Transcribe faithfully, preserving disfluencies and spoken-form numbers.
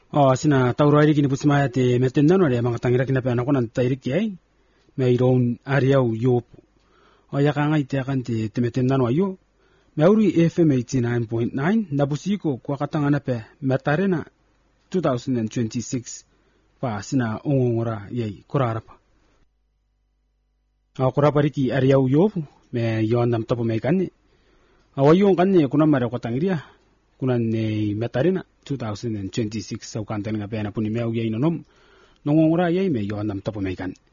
Oh, sina taurari kini pusmaya te metendano re mga tangira kina pe anako nan tairiki ai. Me iron ariau yop. O yakanga ite akante te metendano ayo. Me auri F M eighty-nine point nine nabusiko kwa katangana pe metarena twenty twenty-six pa sina ongongora yei kurarapa. O kurapariki ariau yop me yonam topo me kanne. Awayo kanne kuna mara kwatangiria. Kuna ne metarena twenty twenty-six sau kanten nga pena puni meu yei nonom nongongora yei me yonam topo me kan.